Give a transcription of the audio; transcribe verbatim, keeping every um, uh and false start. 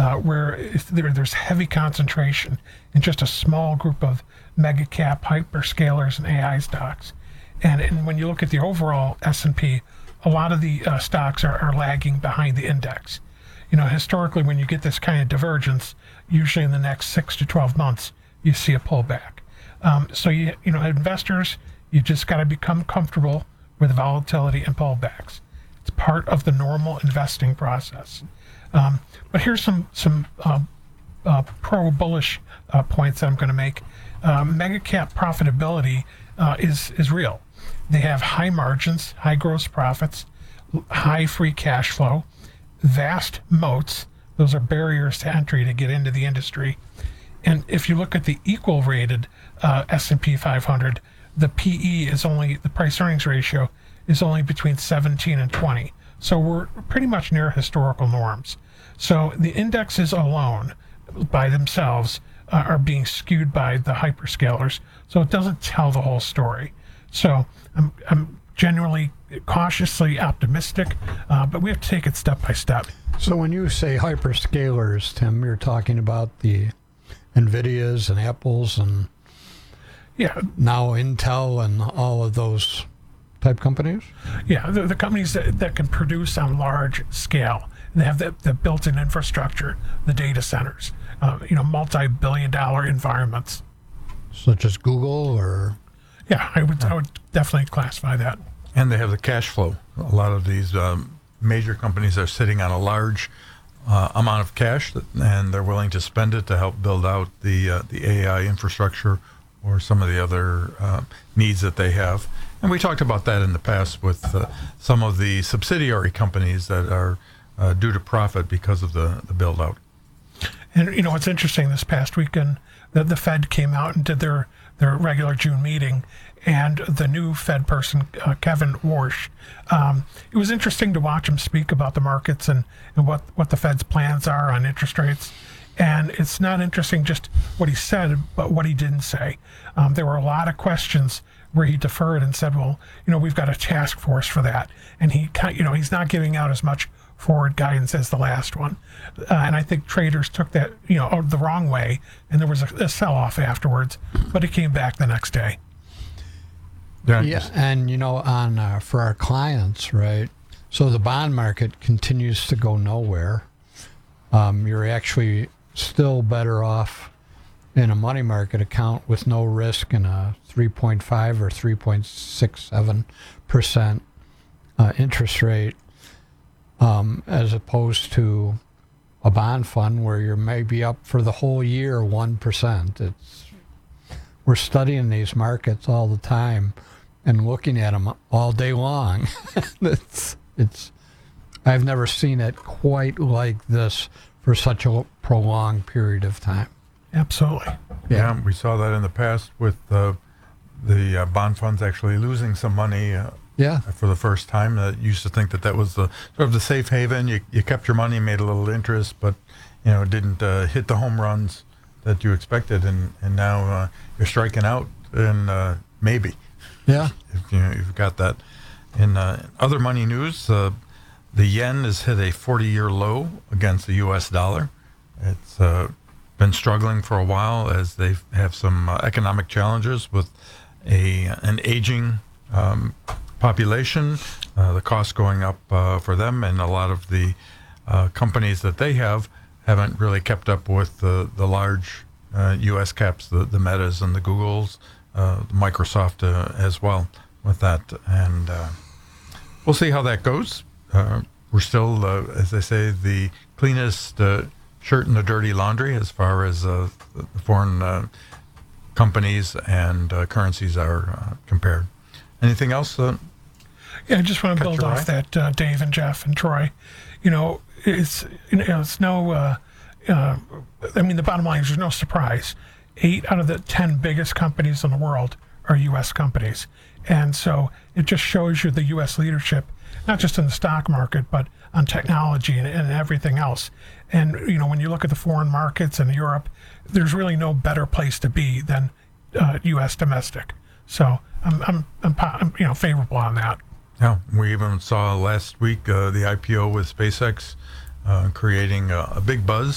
uh, where if there, there's heavy concentration in just a small group of mega cap hyperscalers and A I stocks. And, and when you look at the overall S and P, a lot of the uh, stocks are, are lagging behind the index. You know, historically, when you get this kind of divergence, usually in the next six to twelve months, you see a pullback. Um, so, you, you know, investors, you just got to become comfortable with volatility and pullbacks. It's part of the normal investing process. Um, but here's some some uh, uh, pro-bullish uh, points that I'm going to make. Uh, mega cap profitability uh, is is real. They have high margins, high gross profits, high free cash flow, vast moats. Those are barriers to entry to get into the industry. And if you look at the equal rated uh, S and P five hundred, the P E is only, the price earnings ratio is only between seventeen and twenty. So we're pretty much near historical norms. So the indexes alone by themselves uh, are being skewed by the hyperscalers. So it doesn't tell the whole story. So I'm, I'm genuinely cautiously optimistic, uh, but we have to take it step by step. So when you say hyperscalers, Tim, you're talking about the NVIDIAs and Apples and yeah, now Intel and all of those type companies? Yeah, the, the companies that, that can produce on large scale. They have the, the built-in infrastructure, the data centers, uh, you know, multi-billion dollar environments. Such as Google or? Yeah, I would, I would definitely classify that. And they have the cash flow. A lot of these um, major companies are sitting on a large uh, amount of cash, that, and they're willing to spend it to help build out the uh, the A I infrastructure or some of the other uh, needs that they have. And we talked about that in the past with uh, some of the subsidiary companies that are uh, due to profit because of the, the build out. And, you know, what's interesting, this past weekend, the, the Fed came out and did their, their regular June meeting, and the new Fed person, uh, Kevin Warsh, um, it was interesting to watch him speak about the markets and, and what, what the Fed's plans are on interest rates. And it's not interesting just what he said, but what he didn't say. Um, there were a lot of questions where he deferred and said, well, you know, we've got a task force for that. And he, you know, he's not giving out as much forward guidance as the last one. Uh, and I think traders took that, you know, the wrong way. And there was a, a sell-off afterwards, but it came back the next day. Yeah, yeah, and, you know, on uh, for our clients, right, so the bond market continues to go nowhere. Um, you're actually still better off in a money market account with no risk and a three point five or three point six seven percent uh, interest rate um, as opposed to a bond fund where you're maybe up for the whole year one percent. It's, we're studying these markets all the time and looking at them all day long. it's, it's, I've never seen it quite like this for such a prolonged period of time. Absolutely. Yeah, yeah, we saw that in the past with uh, the uh, bond funds actually losing some money uh, yeah. for the first time. Uh, used to think that that was the sort of the safe haven. You, you kept your money, made a little interest, but you know, it didn't uh, hit the home runs that you expected, and, and now uh, you're striking out, and uh, maybe. Yeah. If, you know, you've got that. In uh, other money news, uh, the yen has hit a forty-year low against the U S dollar. It's uh, been struggling for a while as they have some uh, economic challenges with a an aging um, population, uh, the cost going up uh, for them, and a lot of the uh, companies that they have haven't really kept up with the, the large uh, U S caps, the, the Metas and the Googles, uh, Microsoft uh, as well with that. And uh, we'll see how that goes. Uh, we're still, uh, as they say, the cleanest uh, shirt in the dirty laundry as far as uh, the foreign uh, companies and uh, currencies are uh, compared. Anything else? Uh, yeah, I just want to build off that, uh, Dave and Jeff and Troy. You know, it's you know, it's no. Uh, uh, I mean, the bottom line is there's no surprise. Eight out of the ten biggest companies in the world are U S companies, and so it just shows you the U S leadership, not just in the stock market, but on technology and, and everything else. And you know, when you look at the foreign markets in Europe, there's really no better place to be than uh, U S domestic. So I'm, I'm, I'm, I'm, you know, favorable on that. Yeah, we even saw last week uh, the I P O with SpaceX uh, creating a, a big buzz